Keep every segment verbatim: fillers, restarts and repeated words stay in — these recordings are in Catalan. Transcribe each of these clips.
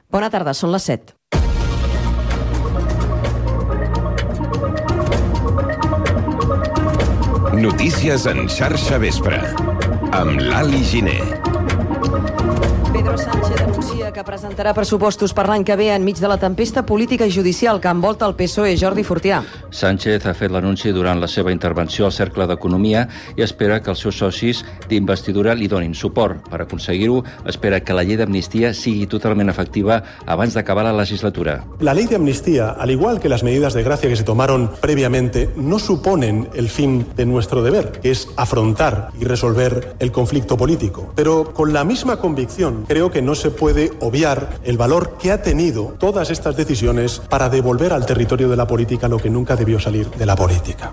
Bona tarda, són les set. Notícies en xarxa vespre, amb l'Ali Giner. Pedro Sánchez anuncia que presentarà pressupostos per l'any que ve enmig de la tempesta política i judicial que envolta el P S O E. Jordi Fortià. Sánchez ha fet l'anunci durant la seva intervenció al Cercle d'Economia i espera que els seus socis d'investidura li donin suport. Per aconseguir-ho, espera que la llei d'amnistia sigui totalment efectiva abans d'acabar la legislatura. La ley de amnistía, al igual que las medidas de gracia que se tomaron previamente, no suponen el fin de nuestro deber, que es afrontar y resolver el conflicto político. Pero con la misma convicción, creo que no se puede obviar el valor que ha tenido todas estas decisiones para devolver al territorio de la política lo que nunca debió salir de la política.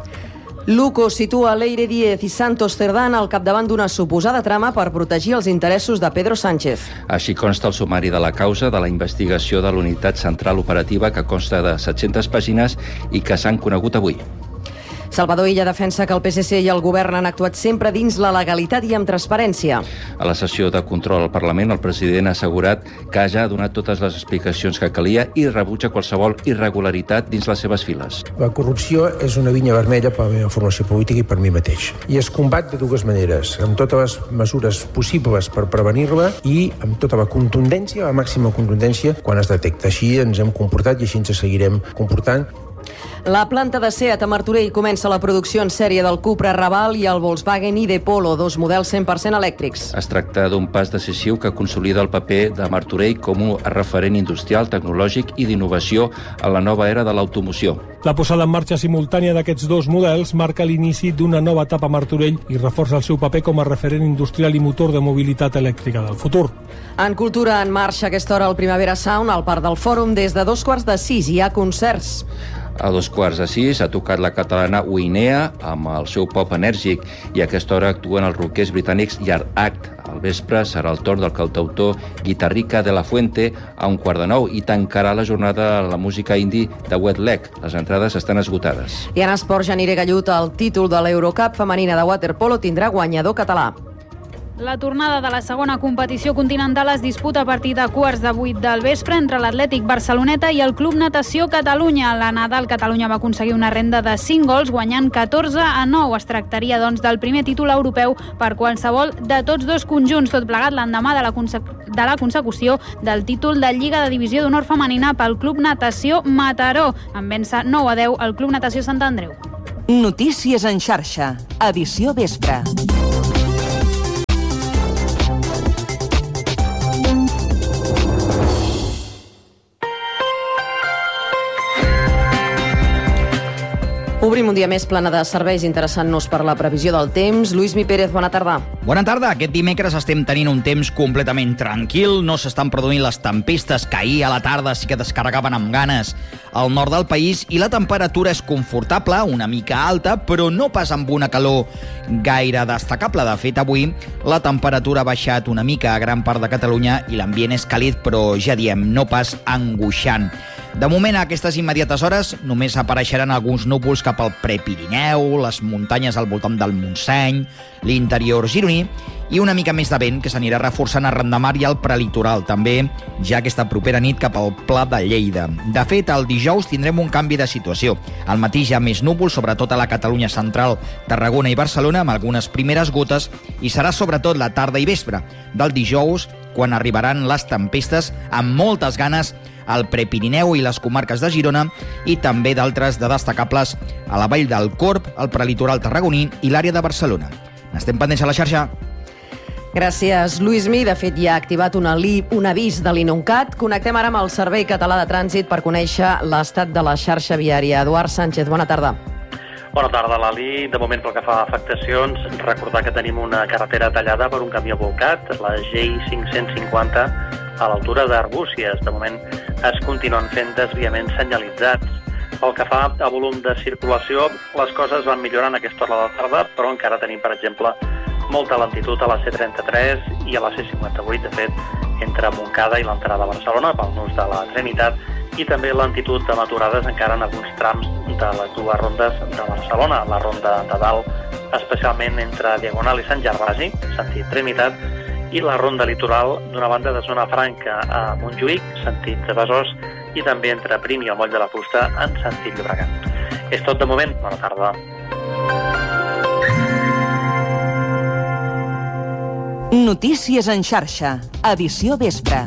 Luco situa Leire Díez i Santos Cerdán al capdavant d'una suposada trama per protegir els interessos de Pedro Sánchez. Així consta el sumari de la causa de la investigació de l'Unitat Central Operativa, que consta de set-centes pàgines i que s'han conegut avui. Salvador Illa defensa que el P S C i el govern han actuat sempre dins la legalitat i amb transparència. A la sessió de control al Parlament, el president ha assegurat que ja ha donat totes les explicacions que calia i rebutja qualsevol irregularitat dins les seves files. La corrupció és una vinya vermella per la meva formació política i per mi mateix. I es combat de dues maneres, amb totes les mesures possibles per prevenir-la i amb tota la contundència, la màxima contundència, quan es detecta. Així ens hem comportat i així ens seguirem comportant. La planta de SEAT a Martorell comença la producció en sèrie del Cupra Raval i el Volkswagen I D Polo, dos models cent per cent elèctrics. Es tracta d'un pas decisiu que consolida el paper de Martorell com un referent industrial, tecnològic i d'innovació en la nova era de l'automoció. La posada en marxa simultània d'aquests dos models marca l'inici d'una nova etapa a Martorell i reforça el seu paper com a referent industrial i motor de mobilitat elèctrica del futur. En cultura, en marxa a aquesta hora el Primavera Sound al Parc del Fòrum. Des de dos quarts de sis hi ha concerts. A dos quarts de sis ha tocat la catalana Uinea amb el seu pop enèrgic i a aquesta hora actuen els rockers britànics Yard Act. Al vespre serà el torn del cantautor Guitarrica de la Fuente a un quart de nou i tancarà la jornada la música indie de Wet Leg. Les entrades estan esgotades. I en esport, Janire Gallut, el títol de l'Eurocup femenina de waterpolo tindrà guanyador català. La tornada de la segona competició continental es disputa a partir de quarts de vuit del vespre entre l'Atlètic Barceloneta i el Club Natació Catalunya. La Nadal Catalunya va aconseguir una renda de cinc gols, guanyant catorze a nou. Es tractaria, doncs, del primer títol europeu per qualsevol de tots dos conjunts, tot plegat l'endemà de la, conse- de la consecució del títol de Lliga de Divisió d'Honor Femenina pel Club Natació Mataró, en vèncer nou a deu al Club Natació Sant Andreu. Notícies en xarxa, edició vespre. Obrim un dia més plana de serveis, interessant-nos per la previsió del temps. Lluís Mi Pérez, bona tarda. Bona tarda. Aquest dimecres estem tenint un temps completament tranquil. No s'estan produint les tempestes que ahir a la tarda sí que descarregaven amb ganes al nord del país i la temperatura és confortable, una mica alta, però no pas amb una calor gaire destacable. De fet, avui la temperatura ha baixat una mica a gran part de Catalunya i l'ambient és càlid, però ja diem, no pas angoixant. De moment, a aquestes immediates hores, només apareixeran alguns núvols cap al Prepirineu, les muntanyes al voltant del Montseny, l'interior gironí i una mica més de vent que s'anirà reforçant arran de mar i al prelitoral, també ja aquesta propera nit cap al Pla de Lleida. De fet, el dijous tindrem un canvi de situació. Al matí hi ha més núvols, sobretot a la Catalunya central, Tarragona i Barcelona, amb algunes primeres gotes, i serà sobretot la tarda i vespre del dijous quan arribaran les tempestes amb moltes ganes al Prepirineu i les comarques de Girona i també d'altres de destacables a la vall del Corb, el prelitoral tarragoní i l'àrea de Barcelona. N'estem pendents a la xarxa. Gràcies, Lluís Mi. De fet, ja ha activat un, ali, un avís de l'INUNCAT. Connectem ara amb el Servei Català de Trànsit per conèixer l'estat de la xarxa viària. Eduard Sánchez, bona tarda. Bona tarda, Lali. De moment, pel que fa a afectacions, recordar que tenim una carretera tallada per un camió volcat, la G I cinc-cents cinquanta, a l'altura d'Arbúcies. De moment es continuen fent desviaments senyalitzats. Pel que fa a volum de circulació, les coses van millorant a aquesta hora de la tarda, però encara tenim, per exemple, molta lentitud a la C trenta-tres i a la C cinquanta-vuit, de fet, entre Montcada i l'entrada a Barcelona, pel nus de la Trinitat, i també lentitud de maturades encara en alguns trams de les dues rondes de Barcelona. La ronda de dalt, especialment entre Diagonal i Sant Gervasi, sentit Trinitat, i la ronda litoral d'una banda de Zona Franca a Montjuïc, sentit de Besòs, i també entre Prim i el Moll de la Fusta en sentit Llobregat. És tot de moment. Bona tarda. Notícies en xarxa, edició vespre.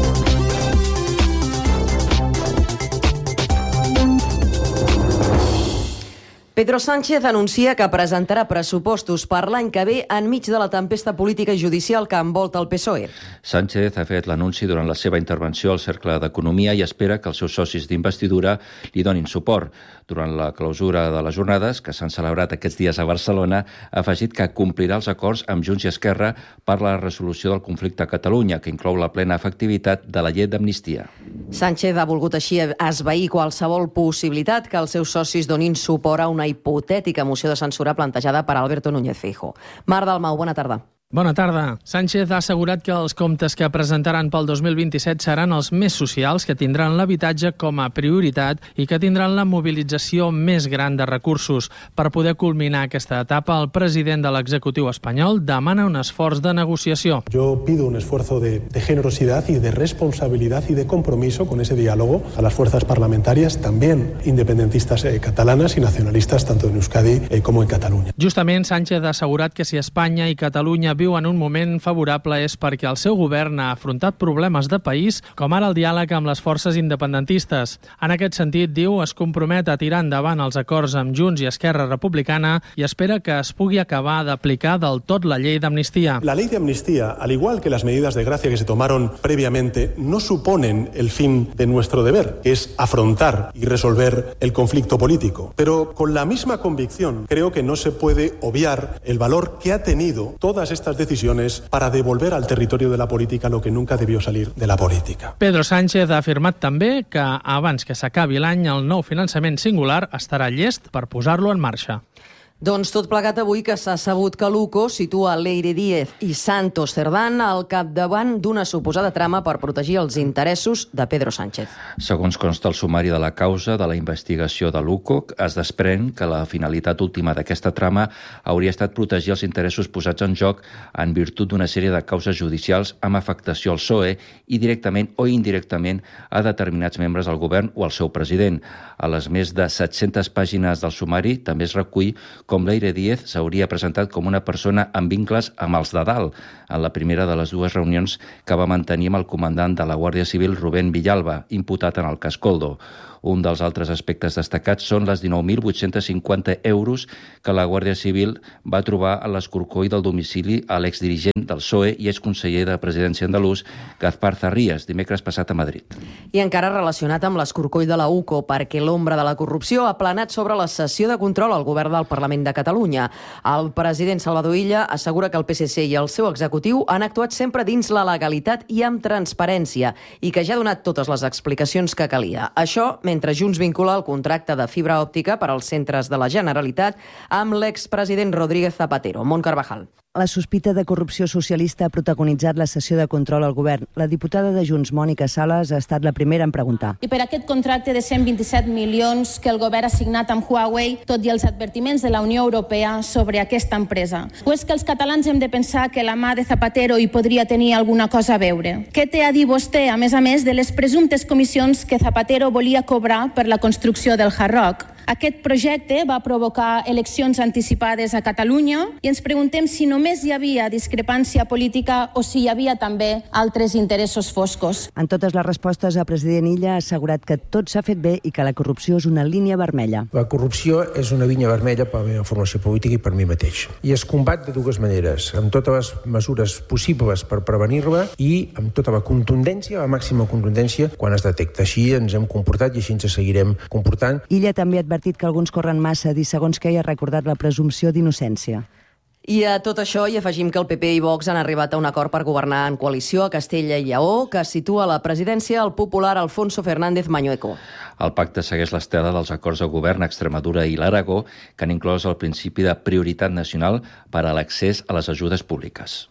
Pedro Sánchez anuncia que presentarà pressupostos per l'any que ve enmig de la tempesta política i judicial que envolta el P S O E. Sánchez ha fet l'anunci durant la seva intervenció al Cercle d'Economia i espera que els seus socis d'investidura li donin suport. Durant la clausura de les jornades, que s'han celebrat aquests dies a Barcelona, ha afegit que complirà els acords amb Junts i Esquerra per la resolució del conflicte a Catalunya, que inclou la plena efectivitat de la llei d'amnistia. Sánchez ha volgut així esvair qualsevol possibilitat que els seus socis donin suport a una hipotètica moció de censura plantejada per Alberto Núñez Feijóo. Mar Dalmau, bona tarda. Bona tarda. Sánchez ha assegurat que els comptes que presentaran pel dos mil vint-i-set seran els més socials, que tindran l'habitatge com a prioritat i que tindran la mobilització més gran de recursos. Per poder culminar aquesta etapa, el president de l'executiu espanyol demana un esforç de negociació. Yo pido un esfuerzo de, de generosidad y de responsabilidad y de compromiso con ese diálogo a las fuerzas parlamentarias, también independentistas eh, catalanas y nacionalistas, tanto en Euskadi eh, como en Catalunya. Justament, Sánchez ha assegurat que si Espanya i Catalunya viuen un moment favorable és perquè el seu govern ha afrontat problemes de país, com ara el diàleg amb les forces independentistes. En aquest sentit, diu, es compromet a tirar endavant els acords amb Junts i Esquerra Republicana i espera que es pugui acabar d'aplicar del tot la llei d'amnistia. La ley de amnistía, al igual que las medidas de gracia que se tomaron previamente, no suponen el fin de nuestro deber, que es afrontar y resolver el conflicto político. Pero con la misma convicción, creo que no se puede obviar el valor que ha tenido todas estas decisiones para devolver al territorio de la política lo que nunca debió salir de la política. Pedro Sánchez ha afirmat també que abans que s'acabi l'any el nou finançament singular estarà llest per posar-lo en marxa. Doncs tot plegat avui que s'ha sabut que l'U C O situa Leire Díez i Santos Cerdán al capdavant d'una suposada trama per protegir els interessos de Pedro Sánchez. Segons consta el sumari de la causa de la investigació de l'U C O, es desprèn que la finalitat última d'aquesta trama hauria estat protegir els interessos posats en joc en virtut d'una sèrie de causes judicials amb afectació al P S O E i directament o indirectament a determinats membres del govern o al seu president. A les més de set-centes pàgines del sumari també es recull com Leire Díez s'hauria presentat com una persona amb vincles amb els de dalt, en la primera de les dues reunions que va mantenir amb el comandant de la Guàrdia Civil, Rubén Villalba, imputat en el cas Koldo. Un dels altres aspectes destacats són les dinou mil vuit-cents cinquanta euros que la Guàrdia Civil va trobar a l'escorcoll del domicili a l'exdirigent del P S O E i exconseller de Presidència andalús, Gaspar Zarrías, dimecres passat a Madrid. I encara relacionat amb l'escorcoll de la U C O, perquè l'ombra de la corrupció ha planat sobre la sessió de control al govern del Parlament de Catalunya. El president Salvador Illa assegura que el P S C i el seu executiu han actuat sempre dins la legalitat i amb transparència i que ja ha donat totes les explicacions que calia. Això mentre Junts vincula el contracte de fibra òptica per als centres de la Generalitat amb l'expresident Rodríguez Zapatero. Mont Carvajal. La sospita de corrupció socialista ha protagonitzat la sessió de control al govern. La diputada de Junts, Mònica Sales, ha estat la primera en preguntar. I per aquest contracte de cent vint-i-set milions que el govern ha signat amb Huawei, tot i els advertiments de la Unió Europea sobre aquesta empresa. O és que els catalans hem de pensar que la mà de Zapatero hi podria tenir alguna cosa a veure? Què té a dir vostè, a més a més, de les presumptes comissions que Zapatero volia cobrar per la construcció del Hard Rock? Aquest projecte va provocar eleccions anticipades a Catalunya i ens preguntem si només hi havia discrepància política o si hi havia també altres interessos foscos. En totes les respostes, el president Illa ha assegurat que tot s'ha fet bé i que la corrupció és una línia vermella. La corrupció és una línia vermella per la meva formació política i per mi mateix. I es combat de dues maneres, amb totes les mesures possibles per prevenir-la i amb tota la contundència, la màxima contundència, quan es detecta. Així ens hem comportat i així ens seguirem comportant. Illa també ha advertit que alguns corren massa a dir segons que hi ha recordat la presumpció d'innocència. I a tot això hi afegim que el P P i Vox han arribat a un acord per governar en coalició a Castella i Lleó, que situa a la presidència el popular Alfonso Fernández Mañueco. El pacte segueix l'estela dels acords de govern a Extremadura i l'Aragó, que han inclòs el principi de prioritat nacional per a l'accés a les ajudes públiques.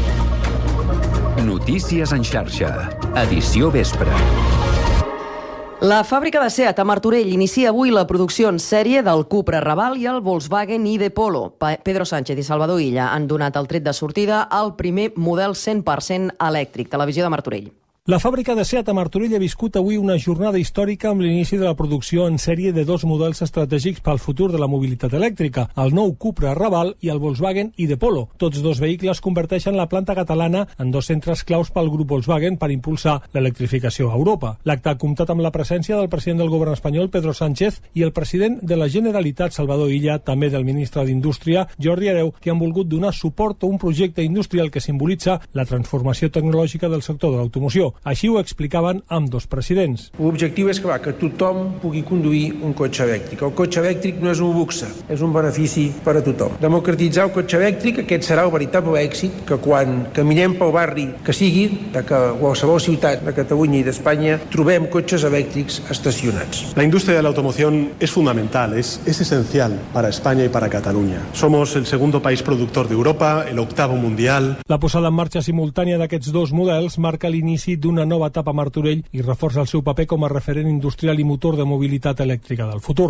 Notícies en xarxa. Edició vespre. La fàbrica de Seat a Martorell inicia avui la producció en sèrie del Cupra Raval i el Volkswagen I de Polo. Pedro Sánchez i Salvador Illa han donat el tret de sortida al primer model cent per cent elèctric. Televisió de Martorell. La fàbrica de Seat a Martorell ha viscut avui una jornada històrica amb l'inici de la producció en sèrie de dos models estratègics pel futur de la mobilitat elèctrica, el nou Cupra Raval i el Volkswagen I de Polo. Tots dos vehicles converteixen la planta catalana en dos centres claus pel grup Volkswagen per impulsar l'electrificació a Europa. L'acte ha comptat amb la presència del president del govern espanyol, Pedro Sánchez, i el president de la Generalitat, Salvador Illa, també del ministre d'Indústria, Jordi Hereu, que han volgut donar suport a un projecte industrial que simbolitza la transformació tecnològica del sector de l'automoció. Així ho explicaven amb dos presidents. L'objectiu és que, va, que tothom pugui conduir un cotxe elèctric. El cotxe elèctric no és un luxe, és un benefici per a tothom. Democratitzar el cotxe elèctric, aquest serà el veritable èxit, que quan caminem pel barri que sigui, de que qualsevol ciutat de Catalunya i d'Espanya, trobem cotxes elèctrics estacionats. La industria de la automoción es fundamental, es, es esencial para España y para Cataluña. Somos el segundo país productor de Europa, el octavo mundial. La posada en marxa simultània d'aquests dos models marca l'inici d'una nova etapa a Martorell i reforça el seu paper com a referent industrial i motor de mobilitat elèctrica del futur.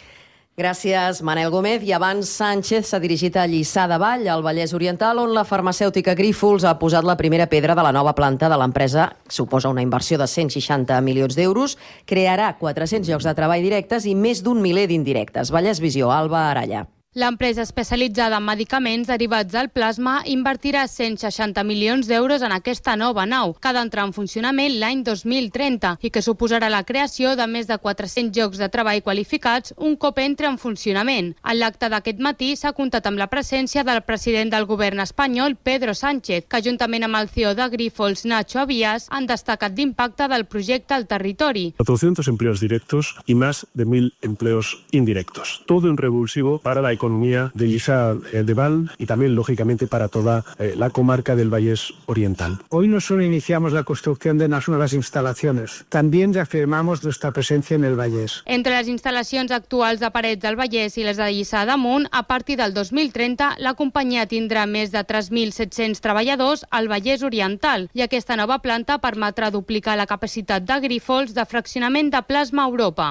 Gràcies, Manel Gómez. I abans Sánchez s'ha dirigit a Lliçà de Vall, al Vallès Oriental, on la farmacèutica Grífols ha posat la primera pedra de la nova planta de l'empresa. Suposa una inversió de cent seixanta milions d'euros, crearà quatre-cents llocs de treball directes i més d'un miler d'indirectes. Vallès Visió, Alba Aralla. L'empresa especialitzada en medicaments derivats del plasma invertirà cent seixanta milions d'euros en aquesta nova nau, que ha d'entrar en funcionament l'any dos mil trenta i que suposarà la creació de més de quatre-cents llocs de treball qualificats un cop entre en funcionament. En l'acte d'aquest matí s'ha comptat amb la presència del president del govern espanyol, Pedro Sánchez, que juntament amb el C E O de Grífols, Nacho Avías, han destacat l'impacte del projecte al territori. cuatrocientos empleos directos y más de mil empleos indirectos. Todo un revulsivo para la economía economía de Lliçà de Val y también, lógicamente, para toda eh, la comarca del Vallès Oriental. Hoy no solo iniciamos la construcción de unas nuevas instalaciones, también reafirmamos nuestra presencia en el Vallès. Entre les instal·lacions actuals de Parets del Vallès i les de Lliçà d'Amunt, a partir del dos mil trenta, la companyia tindrà més de tres mil set-cents treballadors al Vallès Oriental i aquesta nova planta permetrà duplicar la capacitat de Grífols de fraccionament de plasma a Europa.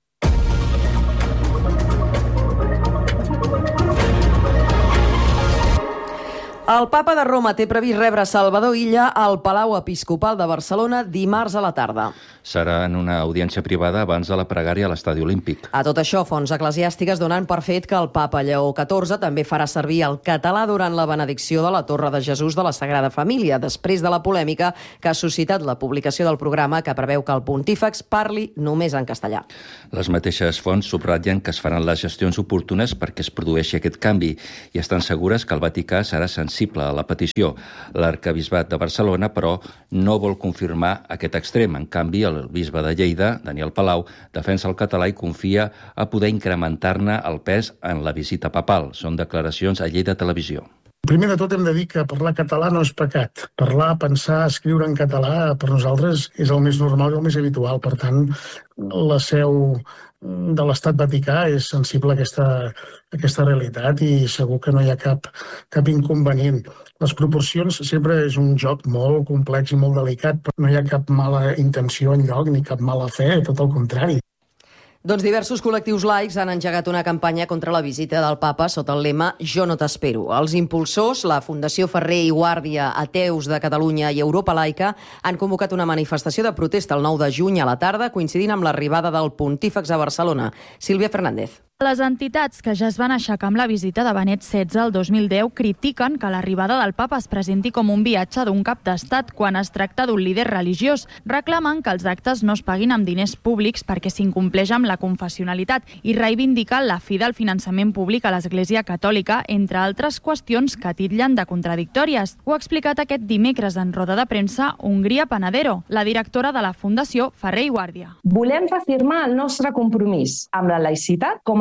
El papa de Roma té previst rebre Salvador Illa al Palau Episcopal de Barcelona dimarts a la tarda. Serà en una audiència privada abans de la pregària a l'Estadi Olímpic. A tot això, fonts eclesiàstiques donen per fet que el papa Lleó catorze també farà servir el català durant la benedicció de la Torre de Jesús de la Sagrada Família, després de la polèmica que ha suscitat la publicació del programa que preveu que el pontífex parli només en castellà. Les mateixes fonts subratllen que es faran les gestions oportunes perquè es produeixi aquest canvi i estan segures que el Vaticà serà sensible a la petició. L'arcabisbat de Barcelona, però, no vol confirmar aquest extrem. En canvi, el bisbe de Lleida, Daniel Palau, defensa el català i confia a poder incrementar-ne el pes en la visita papal. Són declaracions a Lleida Televisió. Primer de tot hem de dir que parlar català no és pecat. Parlar, pensar, escriure en català per nosaltres és el més normal i el més habitual. Per tant, la seu de l'Estat Vaticà és sensible a aquesta, a aquesta realitat i segur que no hi ha cap, cap inconvenient. Les proporcions sempre és un joc molt complex i molt delicat, però no hi ha cap mala intenció enlloc ni cap mala fe, tot el contrari. Doncs diversos col·lectius laics han engegat una campanya contra la visita del papa sota el lema Jo no t'espero. Els impulsors, la Fundació Ferrer i Guàrdia, Ateus de Catalunya i Europa Laica, han convocat una manifestació de protesta el nou de juny a la tarda, coincidint amb l'arribada del pontífex a Barcelona. Sílvia Fernández. Les entitats que ja es van aixecar amb la visita de Benet setze el dos mil deu critiquen que l'arribada del papa es presenti com un viatge d'un cap d'estat quan es tracta d'un líder religiós. Reclamen que els actes no es paguin amb diners públics perquè s'incompleix amb la confessionalitat i reivindiquen la fi del finançament públic a l'Església Catòlica, entre altres qüestions que titllen de contradictòries. Ho ha explicat aquest dimecres en roda de premsa Hongria Panadero, la directora de la Fundació Ferrer i Guàrdia. Volem reafirmar el nostre compromís amb la laïcitat com a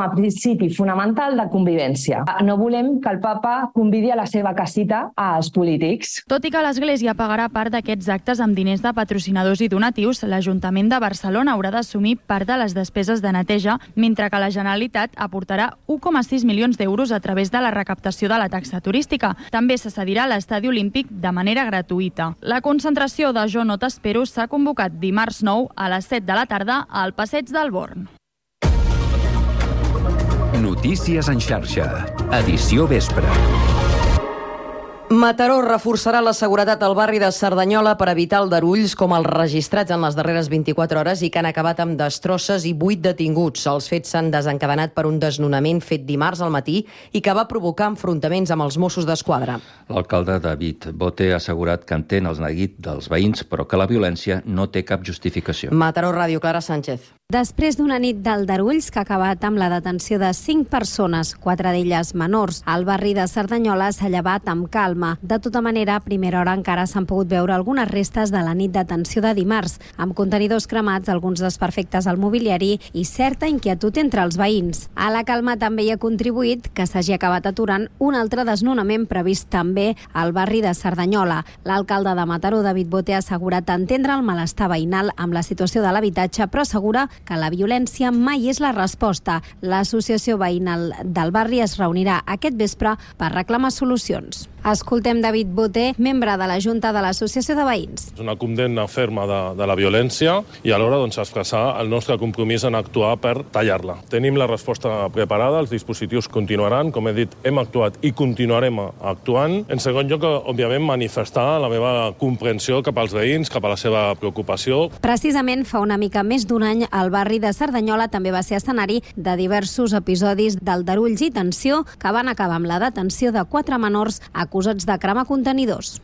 a principi fonamental de convivència. No volem que el papa convidi a la seva casita als polítics. Tot i que l'Església pagarà part d'aquests actes amb diners de patrocinadors i donatius, l'Ajuntament de Barcelona haurà d'assumir part de les despeses de neteja, mentre que la Generalitat aportarà u coma sis milions d'euros a través de la recaptació de la taxa turística. També se cedirà l'Estadi Olímpic de manera gratuïta. La concentració de Jo no t'espero s'ha convocat dimarts nou a les set de la tarda al Passeig del Born. Notícies en xarxa. Edició vespre. Mataró reforçarà la seguretat al barri de Cerdanyola per evitar aldarulls com els registrats en les darreres vint-i-quatre hores i que han acabat amb destrosses i vuit detinguts. Els fets s'han desencadenat per un desnonament fet dimarts al matí i que va provocar enfrontaments amb els Mossos d'Esquadra. L'alcalde David Bote ha assegurat que entén els neguit dels veïns, però que la violència no té cap justificació. Mataró Ràdio, Clara Sánchez. Després d'una nit d'aldarulls que ha acabat amb la detenció de cinc persones, quatre d'elles menors, el barri de Cerdanyola s'ha llevat amb calma. De tota manera, a primera hora encara s'han pogut veure algunes restes de la nit d'atenció de dimarts, amb contenidors cremats, alguns desperfectes al mobiliari i certa inquietud entre els veïns. A la calma també hi ha contribuït que s'hagi acabat aturant un altre desnonament previst també al barri de Cerdanyola. L'alcalde de Mataró, David Bote, ha assegurat entendre el malestar veïnal amb la situació de l'habitatge, però assegura que la violència mai és la resposta. L'associació veïnal del barri es reunirà aquest vespre per reclamar solucions. Escoltem David Bote, membre de la Junta de l'Associació de Veïns. És una condemna ferma de, de la violència i alhora doncs, expressar el nostre compromís en actuar per tallar-la. Tenim la resposta preparada, els dispositius continuaran, com he dit, hem actuat i continuarem actuant. En segon lloc, òbviament, manifestar la meva comprensió cap als veïns, cap a la seva preocupació. Precisament fa una mica més d'un any el barri de Cerdanyola també va ser escenari de diversos episodis d'aldarulls i tensió que van acabar amb la detenció de quatre menors acusats de cremar contenidors.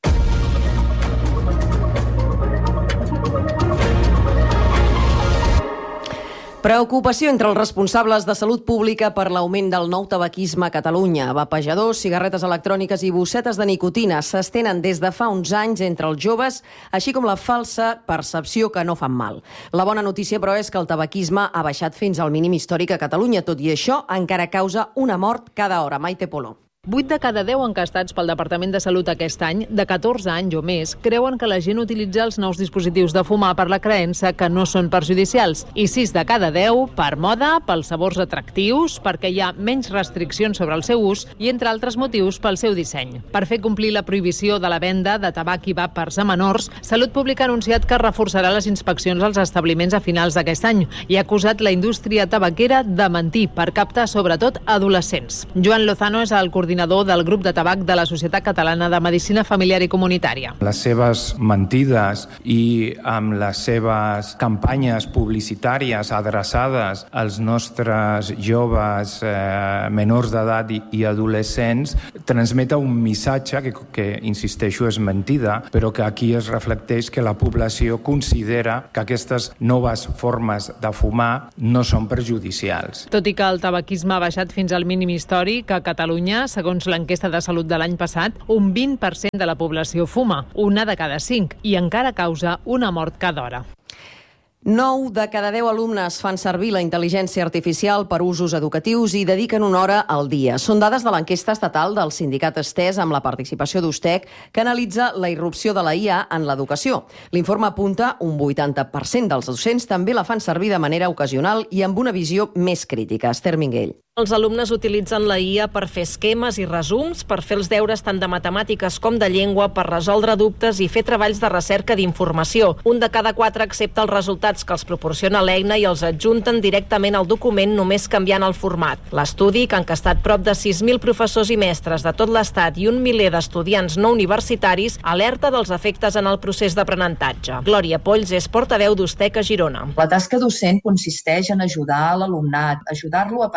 Preocupació entre els responsables de salut pública per l'augment del nou tabaquisme a Catalunya. Vapejadors, cigarretes electròniques i bossetes de nicotina s'estenen des de fa uns anys entre els joves, així com la falsa percepció que no fan mal. La bona notícia, però, és que el tabaquisme ha baixat fins al mínim històric a Catalunya. Tot i això, encara causa una mort cada hora. Maite Polo. vuit de cada deu encastats pel Departament de Salut aquest any, de catorze anys o més, creuen que la gent utilitza els nous dispositius de fumar per la creença que no són perjudicials. I sis de cada deu per moda, pels sabors atractius, perquè hi ha menys restriccions sobre el seu ús i, entre altres motius, pel seu disseny. Per fer complir la prohibició de la venda de tabac i vàpers a menors, Salut Pública ha anunciat que reforçarà les inspeccions als establiments a finals d'aquest any i ha acusat la indústria tabaquera de mentir per captar sobretot adolescents. Joan Lozano és el coordinador del grup de tabac de la Societat Catalana de Medicina Familiar i Comunitària. Les seves mentides i amb les seves campanyes publicitàries adreçades als nostres joves eh, menors d'edat i, i adolescents transmeten un missatge que, que, insisteixo, és mentida, però que aquí es reflecteix que la població considera que aquestes noves formes de fumar no són perjudicials. Tot i que el tabaquisme ha baixat fins al mínim històric a Catalunya, segons l'enquesta de salut de l'any passat, un vint per cent de la població fuma, una de cada cinc, i encara causa una mort cada hora. nou de cada deu alumnes fan servir la intel·ligència artificial per usos educatius i dediquen una hora al dia. Són dades de l'enquesta estatal del sindicat Estès amb la participació d'Ustec, que analitza la irrupció de la I A en l'educació. L'informe apunta un vuitanta per cent dels docents també la fan servir de manera ocasional i amb una visió més crítica. Esther Minguell. Els alumnes utilitzen la I A per fer esquemes i resums, per fer els deures tant de matemàtiques com de llengua, per resoldre dubtes i fer treballs de recerca d'informació. Un de cada quatre accepta els resultats que els proporciona l'eina i els adjunten directament al document només canviant el format. L'estudi, que ha encastat prop de sis mil professors i mestres de tot l'Estat i un miler d'estudiants no universitaris, alerta dels efectes en el procés d'aprenentatge. Glòria Polls és portaveu d'Ustec a Girona. La tasca docent consisteix en ajudar l'alumnat, ajudar-lo a pensar,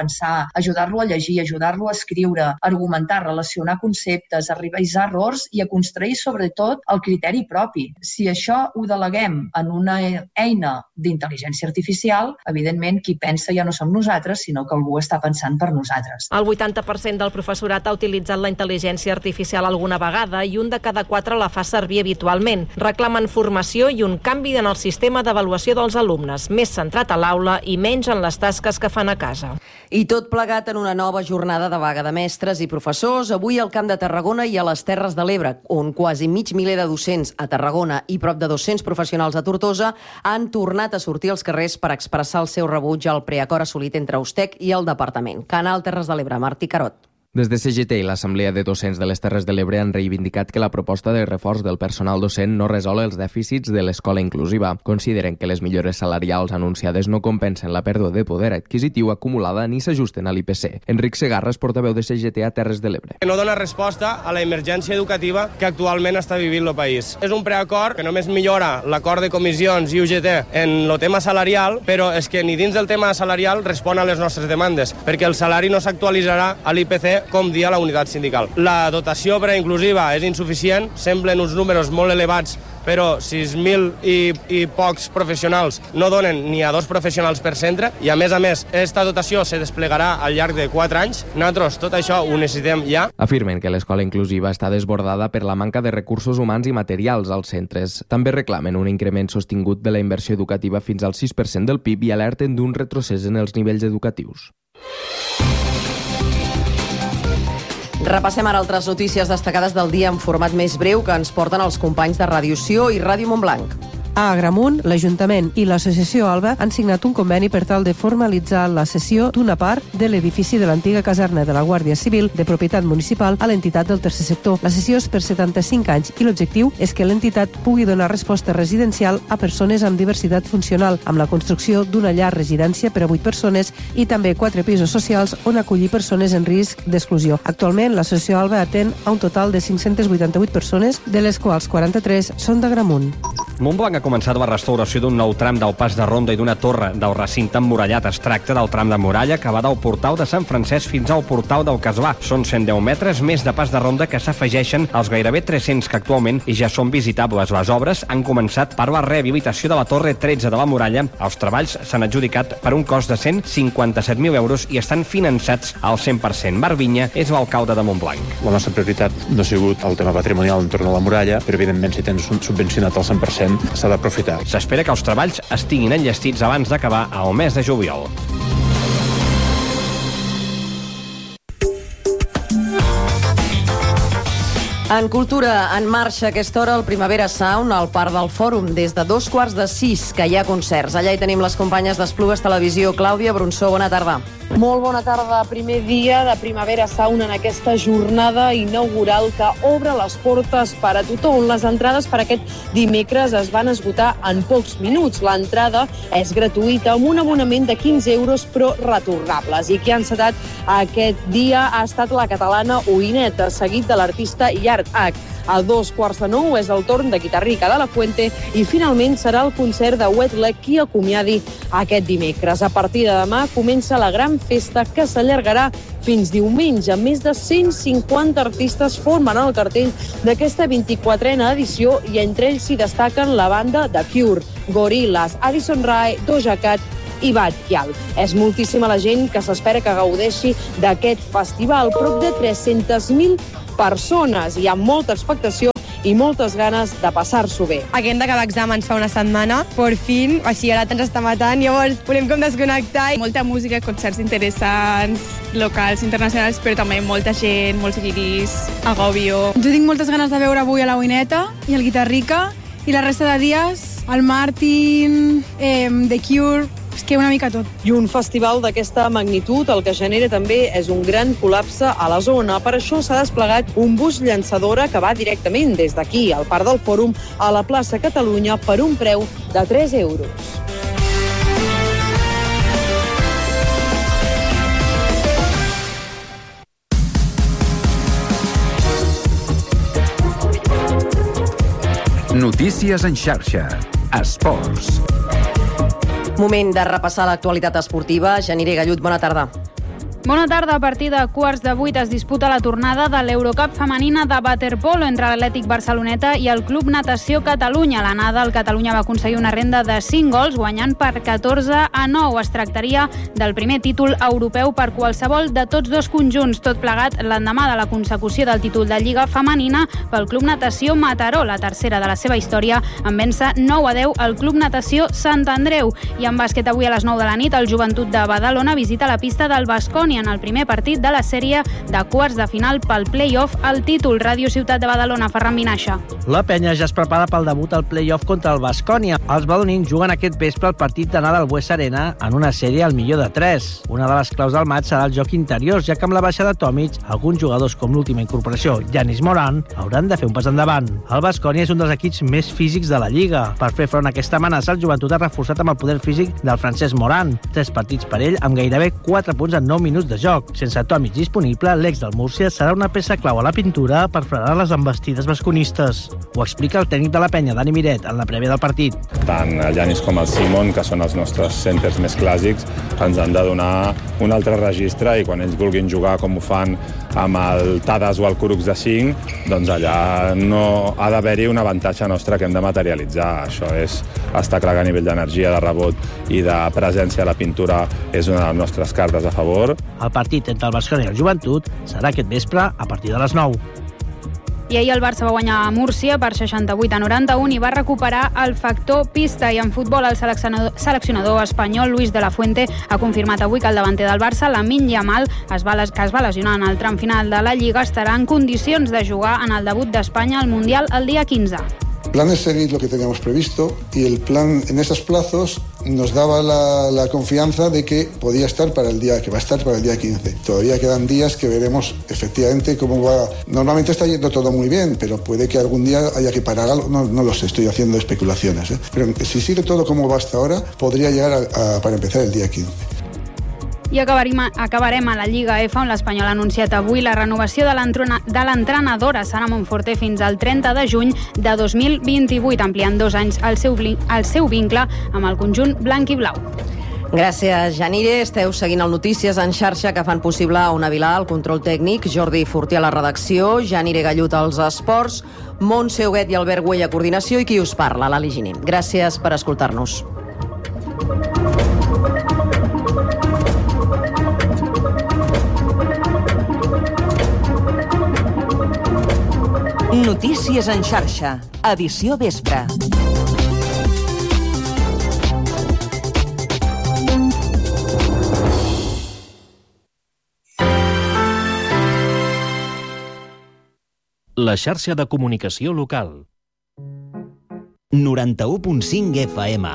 ajudar-lo a llegir, ajudar-lo a escriure, argumentar, relacionar conceptes, a revisar errors i a construir sobretot el criteri propi. Si això ho deleguem en una eina d'intel·ligència artificial, evidentment qui pensa ja no som nosaltres, sinó que algú està pensant per nosaltres. El vuitanta per cent del professorat ha utilitzat la intel·ligència artificial alguna vegada i un de cada quatre la fa servir habitualment. Reclamen formació i un canvi en el sistema d'avaluació dels alumnes, més centrat a l'aula i menys en les tasques que fan a casa. I tot plegat en una nova jornada de vaga de mestres i professors, avui al Camp de Tarragona i a les Terres de l'Ebre, on quasi mig miler de docents a Tarragona i prop de dos-cents professionals a Tortosa han tornat a sortir als carrers per expressar el seu rebuig al preacord assolit entre Ustec i el Departament. Canal Terres de l'Ebre, Martí Carot. Des de C G T i l'Assemblea de Docents de les Terres de l'Ebre han reivindicat que la proposta de reforç del personal docent no resol els dèficits de l'escola inclusiva. Consideren que les millores salarials anunciades no compensen la pèrdua de poder adquisitiu acumulada ni s'ajusten a l'I P C. Enric Segarra és portaveu de C G T a Terres de l'Ebre. No dona resposta a la emergència educativa que actualment està vivint el país. És un preacord que només millora l'acord de comissions i U G T en el tema salarial, però és que ni dins del tema salarial respon a les nostres demandes, perquè el salari no s'actualitzarà a l'I P C com dia la unitat sindical. La dotació per a inclusiva és insuficient, semblen uns números molt elevats, però sis mil i, i pocs professionals no donen ni a dos professionals per centre i, a més a més, aquesta dotació se desplegarà al llarg de quatre anys. Nosaltres tot això ho necessitem ja. Afirmen que l'escola inclusiva està desbordada per la manca de recursos humans i materials als centres. També reclamen un increment sostingut de la inversió educativa fins al sis per cent del P I B i alerten d'un retrocés en els nivells educatius. Repassem ara altres notícies destacades del dia en format més breu que ens porten els companys de Ràdio Sió i Ràdio Montblanc. A Agramunt, l'Ajuntament i l'Associació Alba han signat un conveni per tal de formalitzar la cessió d'una part de l'edifici de l'antiga caserna de la Guàrdia Civil de propietat municipal a l'entitat del tercer sector. La cessió és per setanta-cinc anys i l'objectiu és que l'entitat pugui donar resposta residencial a persones amb diversitat funcional, amb la construcció d'una llar residència per a vuit persones i també quatre pisos socials on acollir persones en risc d'exclusió. Actualment, l'Associació Alba atén a un total de cinc-centes vuitanta-vuit persones, de les quals quaranta-tres són d'Agramunt. Montblanc ha començat la restauració d'un nou tram del pas de ronda i d'una torre del recinte emmurallat. Es tracta del tram de muralla que va del portal de Sant Francesc fins al portal del Casbà. Són cent deu metres més de pas de ronda que s'afegeixen als gairebé tres-cents que actualment i ja són visitables. Les obres han començat per la rehabilitació de la torre tretze de la muralla. Els treballs s'han adjudicat per un cost de cent cinquanta-set mil euros i estan finançats al cent per cent. Marc Vinya és l'alcalde de Montblanc. La nostra prioritat no ha sigut el tema patrimonial entorn a la muralla, però evidentment si tens subvencionat al cent per cent s'ha d'aprofitar. S'espera que els treballs estiguin enllestits abans d'acabar al mes de juliol. En cultura, en marxa a aquesta hora el Primavera Sound al Parc del Fòrum. Des de dos quarts de sis que hi ha concerts. Allà hi tenim les companyes d'Esplugues Televisió. Clàudia Bronsó, bona tarda. Molt bona tarda. Primer dia de Primavera Sound en aquesta jornada inaugural que obre les portes per a tothom. Les entrades per aquest dimecres es van esgotar en pocs minuts. L'entrada és gratuïta amb un abonament de quinze euros però retornables. I qui ha encetat aquest dia ha estat la catalana Oineta, seguit de l'artista Yard H. A dos quarts de nou és el torn de Guitarrica de la Fuente i finalment serà el concert de Wet Leg qui acomiadi aquest dimecres. A partir de demà comença la gran festa que s'allargarà fins diumenge. Més de cent cinquanta artistes formen el cartell d'aquesta vint-i-quatrena edició i entre ells s'hi destaquen la banda The Cure, Gorillaz, Addison Rae, Doja Cat i Bad Gyal. És moltíssima la gent que s'espera que gaudeixi d'aquest festival. Prop de tres-centes mil persones. Hi ha molta expectació i moltes ganes de passar-s'ho bé. Acabem d'acabar exàmens fa una setmana, per fin, així ara ens està matant, llavors volem com desconnectar. Molta música, concerts interessants, locals, internacionals, però també molta gent, molts guiris, agòbio. Jo tinc moltes ganes de veure avui a la Oineta i el Guitarrica, i la resta de dies, el Martin, eh, The Cure, és que una mica tot. I un festival d'aquesta magnitud el que genera també és un gran col·lapse a la zona. Per això s'ha desplegat un bus llançadora que va directament des d'aquí, al Parc del Fòrum, a la plaça Catalunya per un preu de tres euros. Notícies en xarxa. Esports. Moment de repassar l'actualitat esportiva. Janire Gallut, bona tarda. Bona tarda. A partir de quarts de vuit es disputa la tornada de l'Eurocup femenina de waterpolo entre l'Atlètic Barceloneta i el Club Natació Catalunya. A l'anada, el Catalunya va aconseguir una renda de cinc gols, guanyant per catorze a nou. Es tractaria del primer títol europeu per qualsevol de tots dos conjunts, tot plegat l'endemà de la consecució del títol de Lliga femenina pel Club Natació Mataró, la tercera de la seva història, en vèncer nou a deu al Club Natació Sant Andreu. I en bàsquet, avui a les nou de la nit, el Joventut de Badalona visita la pista del Baskonia en el primer partit de la sèrie de quarts de final pel play-off al títol. Ràdio Ciutat de Badalona, Ferran Vinaixa. La penya ja es prepara pel debut al play-off contra el Baskonia. Els badalonins juguen aquest vespre el partit d'anada al Buesa Arena en una sèrie al millor de tres. Una de les claus del maig serà el joc interior, ja que amb la baixa de Tomic, alguns jugadors com l'última incorporació, Yanis Moran, hauran de fer un pas endavant. El Baskonia és un dels equips més físics de la Lliga. Per fer front a aquesta amenaça, el Joventut ha reforçat amb el poder físic del Francesc Moran. Tres partits per ell amb gairebé quatre punts en nou minuts de joc. Sense Tomic disponible, l'ex del Múrcia serà una peça clau a la pintura per frenar les embestides basconistes. Ho explica el tècnic de la penya, Dani Miret, en la prèvia del partit. Tant el Yanis com el Simon, que són els nostres centres més clàssics, ens han de donar un altre registre i quan ells vulguin jugar com ho fan amb el Tadas o el Curucs de cinc, doncs allà no ha d'haver-hi un avantatge nostre que hem de materialitzar. Això és, està clar que a nivell d'energia, de rebot i de presència a la pintura és una de les nostres cartes a favor. El partit entre el Baskonia i el Joventut serà aquest vespre a partir de les nou. I ahir el Barça va guanyar a Múrcia per seixanta-vuit a noranta-un i va recuperar el factor pista. I en futbol, el seleccionador, seleccionador espanyol Luis de la Fuente ha confirmat avui que el davanter del Barça, Lamine Yamal, es va, que es va lesionar en el tram final de la Lliga, estarà en condicions de jugar en el debut d'Espanya al Mundial el dia quinze. El plan es seguir lo que teníamos previsto y el plan en esos plazos nos daba la, la confianza de que podía estar para el día, que va a estar para el día quince. Todavía quedan días que veremos efectivamente cómo va. Normalmente está yendo todo muy bien, pero puede que algún día haya que parar algo. No, no lo sé, estoy haciendo especulaciones, ¿eh? Pero si sigue todo como va hasta ahora, podría llegar a, a, para empezar el día quince. I acabarem, acabarem a la Lliga F, on l'Espanyol ha anunciat avui la renovació de l'entrenadora Sara Monforte fins al trenta de juny de dos mil vint-i-vuit, ampliant dos anys el seu, el seu vincle amb el conjunt blanc i blau. Gràcies, Janire. Esteu seguint el Notícies en xarxa, que fan possible Ona Vilà, el control tècnic, Jordi Fortí a la redacció, Janire Gallut als esports, Montse Huguet i Albert Güell a coordinació i qui us parla, Lali Giner. Gràcies per escoltar-nos. Notícies en xarxa, edició vespre. La xarxa de comunicació local. noranta-u punt cinc F M.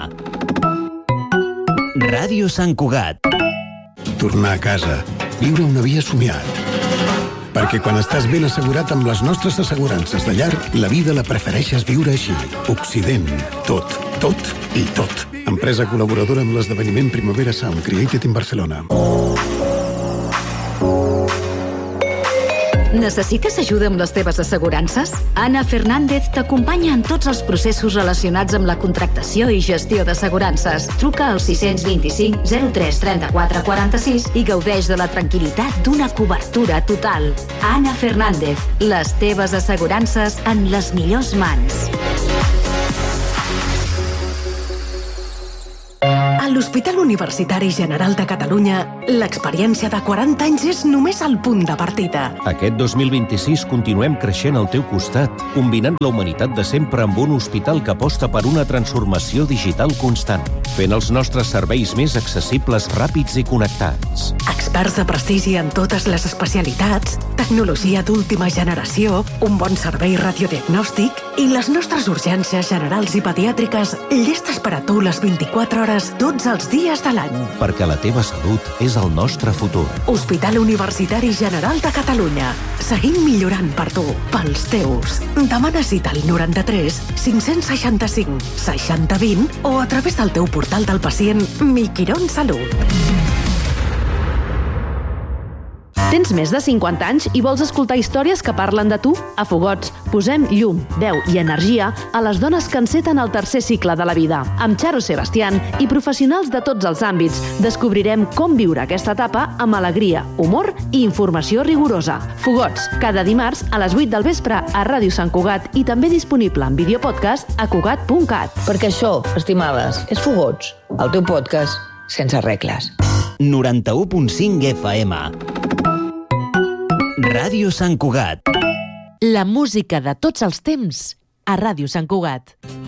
Ràdio Sant Cugat. Tornar a casa, viure una via somiat. Perquè quan estàs ben assegurat amb les nostres assegurances de llar, la vida la prefereixes viure així. Occident. Tot, tot i tot. Empresa col·laboradora amb l'esdeveniment Primavera Sound, Created in Barcelona. Necessites ajuda amb les teves assegurances? Ana Fernández t'acompanya en tots els processos relacionats amb la contractació i gestió d'assegurances. Truca al sis dos cinc zero tres trenta-quatre quaranta-sis i gaudeix de la tranquil·litat d'una cobertura total. Ana Fernández, les teves assegurances en les millors mans. A l'Hospital Universitari General de Catalunya, l'experiència de quaranta anys és només el punt de partida. Aquest dos mil vint-i-sis continuem creixent al teu costat, combinant la humanitat de sempre amb un hospital que aposta per una transformació digital constant, fent els nostres serveis més accessibles, ràpids i connectats. Experts de prestigi en totes les especialitats, tecnologia d'última generació, un bon servei radiodiagnòstic i les nostres urgències generals i pediàtriques llestes per a tu les vint-i-quatre hores tots els dies de l'any. Perquè la teva salut és el nostre futur. Hospital Universitari General de Catalunya. Seguim millorant per tu, pels teus. Demana cita al noranta-tres cinc-cents seixanta-cinc seixanta vint o a través del teu portal del pacient Mi Quirón Salut. Tens més de cinquanta anys i vols escoltar històries que parlen de tu? A Fogots posem llum, veu i energia a les dones que enceten el tercer cicle de la vida. Amb Charo Sebastián i professionals de tots els àmbits descobrirem com viure aquesta etapa amb alegria, humor i informació rigorosa. Fogots, cada dimarts a les vuit del vespre a Ràdio Sant Cugat i també disponible en videopodcast a cugat punt cat. Perquè això, estimades, és Fogots, el teu podcast sense regles. noranta-u punt cinc F M. Ràdio Sant Cugat. La música de tots els temps a Ràdio Sant Cugat.